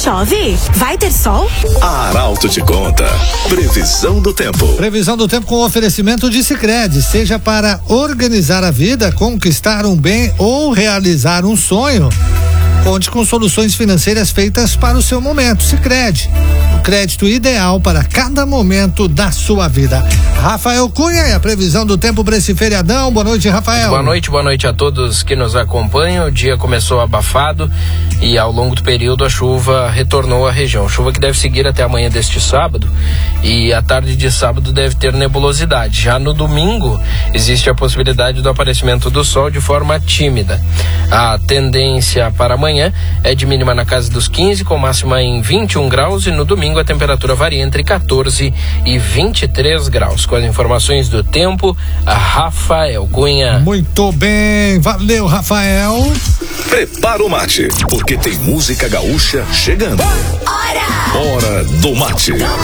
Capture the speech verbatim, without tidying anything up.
chove? Vai ter sol? A Arauto te conta. Previsão do tempo. Previsão do tempo com oferecimento de Sicredi, seja para organizar a vida, conquistar um bem ou realizar um sonho. Conte com soluções financeiras feitas para o seu momento. Sicredi, o crédito ideal para cada momento da sua vida. Rafael Cunha e a previsão do tempo para esse feriadão. Boa noite, Rafael. Boa noite, boa noite a todos que nos acompanham. O dia começou abafado e ao longo do período a chuva retornou à região. Chuva que deve seguir até amanhã deste sábado e a tarde de sábado deve ter nebulosidade. Já no domingo existe a possibilidade do aparecimento do sol de forma tímida. A tendência para amanhã é de mínima na casa dos quinze, com máxima em vinte e um graus, e no domingo a temperatura varia entre quatorze e vinte e três graus. Com as informações do tempo, a Rafael Cunha. Muito bem, valeu, Rafael. Prepara o mate, porque tem música gaúcha chegando. Hora! Hora do mate.